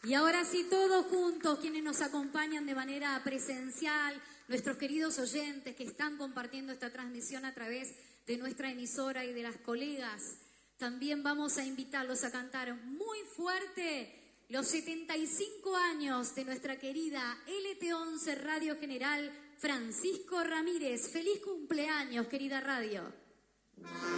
Y ahora sí, todos juntos, quienes nos acompañan de manera presencial, nuestros queridos oyentes que están compartiendo esta transmisión a través de nuestra emisora y de las colegas, también vamos a invitarlos a cantar muy fuerte los 75 años de nuestra querida LT11 Radio General Francisco Ramírez. ¡Feliz cumpleaños, querida radio!